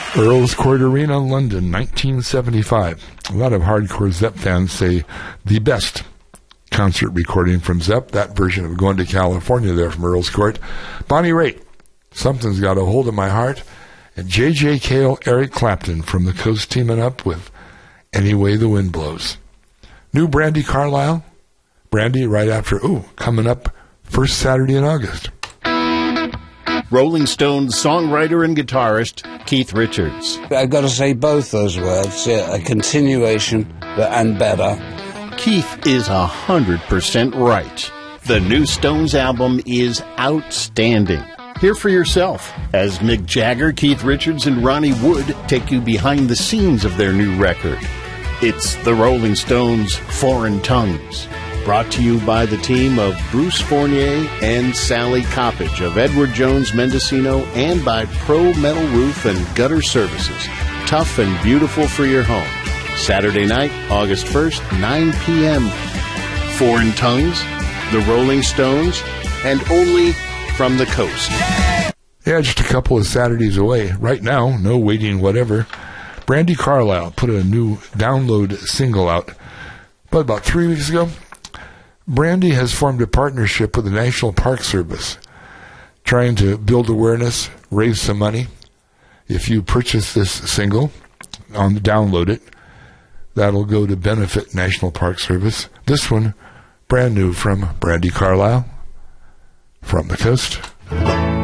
Earl's Court Arena, London, 1975. A lot of hardcore Zepp fans say the best concert recording from Zepp, that version of Going to California there from Earl's Court. Bonnie Raitt, Something's Got a Hold of My Heart, and J.J. Cale, Eric Clapton from the Coast teaming up with Any Way the Wind Blows. New Brandi Carlile, Brandi right after, coming up first Saturday in August. Rolling Stones songwriter and guitarist Keith Richards. I've got to say both those words, a continuation and better. Keith is 100% right. The new Stones album is outstanding. Hear for yourself as Mick Jagger, Keith Richards, and Ronnie Wood take you behind the scenes of their new record. It's the Rolling Stones' Foreign Tongues. Brought to you by the team of Bruce Fournier and Sally Coppage of Edward Jones Mendocino, and by Pro Metal Roof and Gutter Services. Tough and beautiful for your home. Saturday night, August 1st, 9 p.m. Foreign Tongues, the Rolling Stones, and only from the coast. Yeah, just a couple of Saturdays away. Right now, no waiting whatever. Brandi Carlile put a new download single out. But about 3 weeks ago, Brandi has formed a partnership with the National Park Service, trying to build awareness, raise some money. If you purchase this single, download it, that'll go to benefit National Park Service. This one, brand new from Brandi Carlile, from the coast.